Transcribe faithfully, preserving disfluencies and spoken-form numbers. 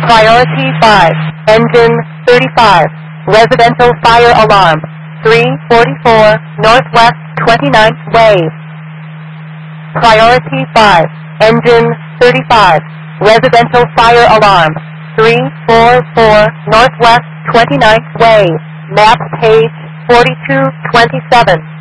Priority five, engine thirty-five, residential fire alarm, three forty-four Northwest twenty-ninth Way. Priority five, engine thirty-five, residential fire alarm, three forty-four Northwest twenty-ninth Way, map page forty-two twenty-seven.